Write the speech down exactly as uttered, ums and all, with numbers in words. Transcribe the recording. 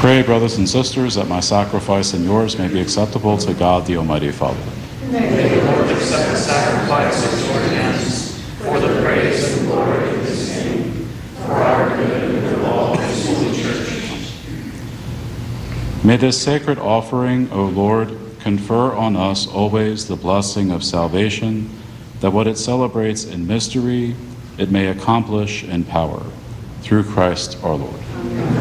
Pray, brothers and sisters, that my sacrifice and yours may be acceptable to God, the Almighty Father. May the Lord accept the sacrifice at your hands for the praise and glory of his name, for our good and of all his holy church. May this sacred offering, O Lord, confer on us always the blessing of salvation, that what it celebrates in mystery, it may accomplish in power. Through Christ our Lord. Amen.